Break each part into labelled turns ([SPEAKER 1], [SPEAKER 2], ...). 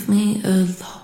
[SPEAKER 1] leave me alone.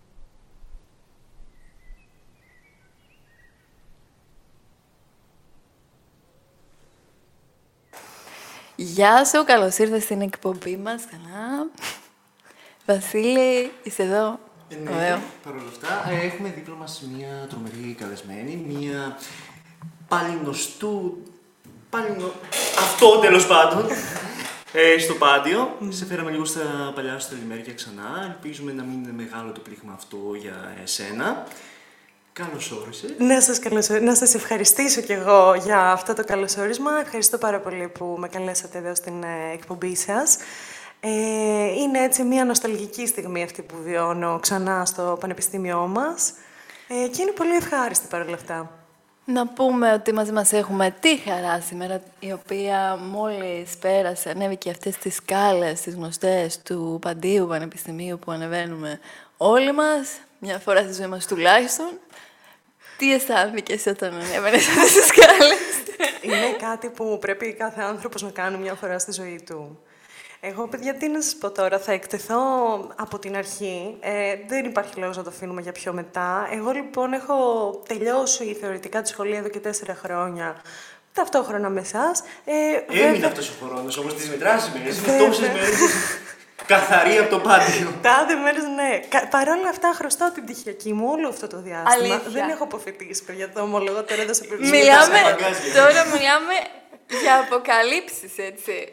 [SPEAKER 2] Γεια σου, καλώς ήρθες στην εκπομπή μας. Καλά. Βασίλη, είσαι εδώ.
[SPEAKER 3] Ναι, παρόλα αυτά έχουμε δίπλα μας μια τρομερή καλεσμένη, μια πάλι γνωστού, αυτό τέλος πάντων, στο Πάντιο. Σε φέραμε λίγο στα παλιά σου τελημέρια ξανά, ελπίζουμε να μην είναι μεγάλο το πλήγμα αυτό για εσένα. Καλώς όρισες.
[SPEAKER 4] Να σας ευχαριστήσω κι εγώ για αυτό το καλωσόρισμα. Ευχαριστώ πάρα πολύ που με καλέσατε εδώ στην εκπομπή σας. Είναι έτσι μια νοσταλγική στιγμή αυτή που βιώνω ξανά στο πανεπιστήμιό μας και είναι πολύ ευχάριστη παρόλα αυτά.
[SPEAKER 2] Να πούμε ότι μαζί μας έχουμε τη Χαρά σήμερα, η οποία μόλις πέρασε, ανέβηκε αυτές τις σκάλες, τις γνωστές του Παντίου Πανεπιστημίου που ανεβαίνουμε όλοι μας, μια φορά στη ζωή μας τουλάχιστον. Τι αισθάνθηκες όταν ανέβαινες αυτές τις σκάλες?
[SPEAKER 4] Είναι κάτι που πρέπει κάθε άνθρωπος να κάνει μια φορά στη ζωή του. Εγώ, παιδιά, τι να σας πω τώρα, θα εκτεθώ από την αρχή. Δεν υπάρχει λόγος να το αφήνουμε για πιο μετά. Εγώ, λοιπόν, έχω τελειώσει θεωρητικά τη σχολή εδώ και 4 χρόνια, ταυτόχρονα με εσάς.
[SPEAKER 3] Έμεινε αυτός ο χρόνος, όμως τις μετράς ημέρες, είναι τόσες μέρες καθαρή από το Πάντιο.
[SPEAKER 4] Τάδε μέρες, ναι. Παρ' όλα αυτά, χρωστάω την πτυχιακή μου όλο αυτό το διάστημα.
[SPEAKER 2] Αλήθεια.
[SPEAKER 4] Δεν έχω αποφοιτήσει, παιδιά, το ομολογώ τώρα εδώ σε
[SPEAKER 2] Τώρα μιλάμε για αποκαλύψεις, έτσι.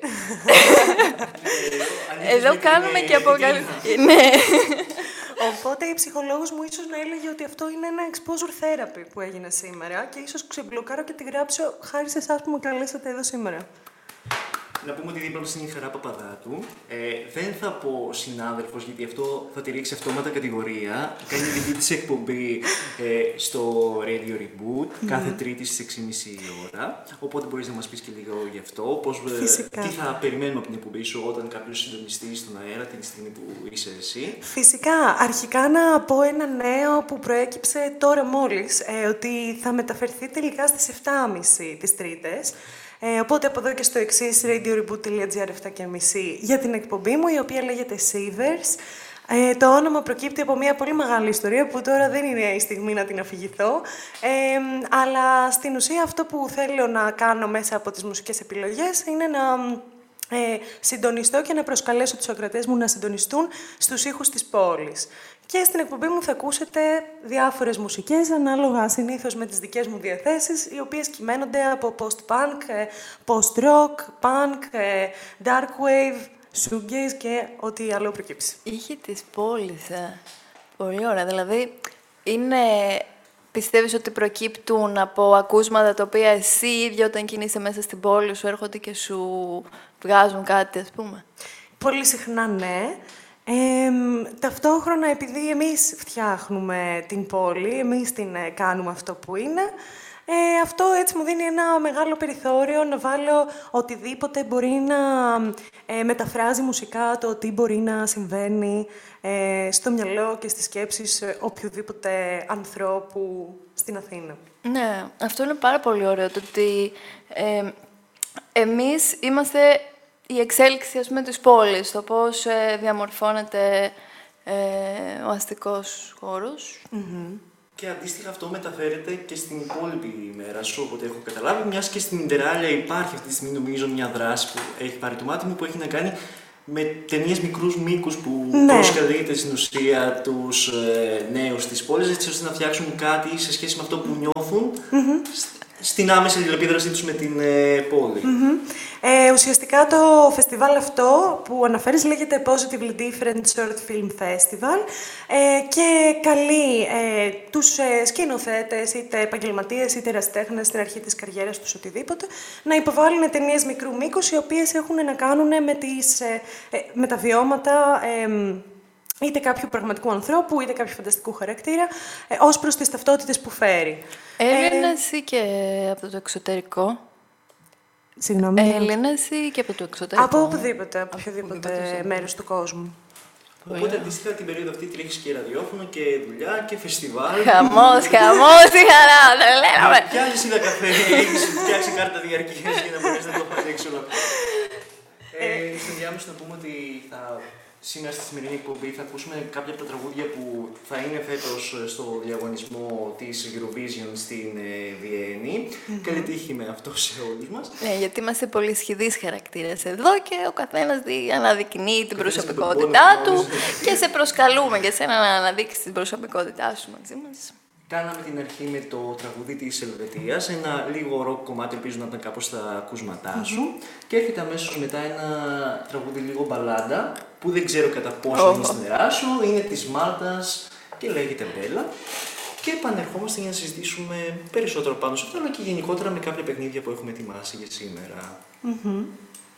[SPEAKER 2] Εδώ κάνουμε και αποκαλύψεις. Ναι.
[SPEAKER 4] Οπότε η ψυχολόγος μου ίσως να έλεγε ότι αυτό είναι ένα exposure therapy που έγινε σήμερα και ίσως ξεμπλοκάρω και τη γράψω χάρη σε εσάς που με καλέσατε εδώ σήμερα.
[SPEAKER 3] Να πούμε ότι δίπλα μας είναι η Χαρά Παπαδάτου. Δεν θα πω συνάδελφος, γιατί αυτό θα τη ρίξει αυτόματα κατηγορία. Κάνει δική της εκπομπή στο Radio Reboot κάθε Τρίτη στις 6:30 η ώρα. Οπότε μπορείς να μας πεις και λίγο γι' αυτό. Τι θα περιμένουμε από την εκπομπή σου όταν κάποιος συντονιστεί στον αέρα την στιγμή που είσαι εσύ.
[SPEAKER 4] Φυσικά. Αρχικά να πω ένα νέο που προέκυψε τώρα μόλις, ότι θα μεταφερθεί τελικά στις 7:30 τις Τρίτες. Οπότε από εδώ και στο εξής, radioreboot.gr 7:30 για την εκπομπή μου, η οποία λέγεται Savers. Το όνομα προκύπτει από μια πολύ μεγάλη ιστορία που τώρα δεν είναι η στιγμή να την αφηγηθώ. Αλλά στην ουσία αυτό που θέλω να κάνω μέσα από τις μουσικές επιλογές είναι να συντονιστώ και να προσκαλέσω τους ακροατές μου να συντονιστούν στους ήχους της πόλης. Και στην εκπομπή μου θα ακούσετε διάφορες μουσικές, ανάλογα συνήθως με τις δικές μου διαθέσεις, οι οποίες κυμαίνονται από post-punk, post-rock, punk, dark wave, shoegaze και ό,τι άλλο προκύψει.
[SPEAKER 2] Ήχοι της πόλης, πολύ ωραία. Δηλαδή, πιστεύεις ότι προκύπτουν από ακούσματα τα οποία εσύ ίδια όταν κινείσαι μέσα στην πόλη σου έρχονται και σου βγάζουν κάτι, ας πούμε?
[SPEAKER 4] Πολύ συχνά ναι. Ταυτόχρονα, επειδή εμείς φτιάχνουμε την πόλη, εμείς την κάνουμε αυτό που είναι, αυτό έτσι μου δίνει ένα μεγάλο περιθώριο να βάλω οτιδήποτε μπορεί να μεταφράζει μουσικά το τι μπορεί να συμβαίνει στο μυαλό και στις σκέψεις οποιοδήποτε ανθρώπου στην Αθήνα.
[SPEAKER 2] Ναι, αυτό είναι πάρα πολύ ωραίο, το ότι εμείς είμαστε η εξέλιξη, ας πούμε, της πόλης, το πώς διαμορφώνεται ο αστικός χώρος.
[SPEAKER 4] Mm-hmm.
[SPEAKER 3] Και αντίστοιχα αυτό μεταφέρεται και στην υπόλοιπη μέρα σου, οπότε έχω καταλάβει, μιας και στην Ιντεράλια υπάρχει αυτή τη στιγμή νομίζω μια δράση που έχει πάρει το μάτι μου, που έχει να κάνει με ταινίες μικρούς μήκους που προσκαλείται στην ουσία τους νέους της πόλης, έτσι ώστε να φτιάξουν κάτι σε σχέση με αυτό που νιώθουν στην άμεση αλληλεπίδρασή τους με την πόλη.
[SPEAKER 4] Ουσιαστικά το φεστιβάλ αυτό που αναφέρεις λέγεται Positively Different Short Film Festival και καλεί τους σκηνοθέτες, είτε επαγγελματίες είτε ερασιτέχνες στην αρχή της καριέρας τους, οτιδήποτε, να υποβάλουν ταινίες μικρού μήκους, οι οποίες έχουν να κάνουν με τα βιώματα είτε κάποιου πραγματικού ανθρώπου, είτε κάποιου φανταστικού χαρακτήρα, ως προς τις ταυτότητες που φέρει.
[SPEAKER 2] Έλληνες ή και από το εξωτερικό?
[SPEAKER 4] Συγγνώμη.
[SPEAKER 2] Έλληνες ή και από το εξωτερικό?
[SPEAKER 4] Από οπουδήποτε, από οποιοδήποτε μέρος του κόσμου.
[SPEAKER 3] Οπότε αντίστοιχα την περίοδο αυτή τρέχεις και ραδιόφωνο και δουλειά και φεστιβάλ.
[SPEAKER 2] Χαμός, η Χαρά, δεν λέγαμε.
[SPEAKER 3] Κι άλλοι είδα καφέ, έχεις φτιάξει κάρτα διαρκείας για να μπορείς να το πατέξεις όλο αυτό. Στο διάμεσο να πούμε ότι θα Σήμερα στη σημερινή εκπομπή θα ακούσουμε κάποια από τα τραγούδια που θα είναι φέτος στο διαγωνισμό της Eurovision στην Βιέννη. Καλή τύχη με αυτό σε όλους μας.
[SPEAKER 2] Ναι, γιατί είμαστε πολύ σχηδείς χαρακτήρες εδώ και ο καθένας αναδεικνύει την προσωπικότητά του και σε προσκαλούμε και εσένα να αναδείξεις την προσωπικότητά σου μαζί μας.
[SPEAKER 3] Κάναμε την αρχή με το τραγούδι της Ελβετίας, ένα λίγο ροκ κομμάτι, ελπίζω να ήταν κάπως στα ακούσματά σου. Και έρχεται αμέσως μετά ένα τραγούδι λίγο μπαλάντα, που δεν ξέρω κατά πόσο είναι στην νερά σου, είναι της Μάλτας και λέγεται Μπέλα. Και επανερχόμαστε για να συζητήσουμε περισσότερο πάνω σε αυτό, αλλά και γενικότερα με κάποια παιχνίδια που έχουμε ετοιμάσει για σήμερα.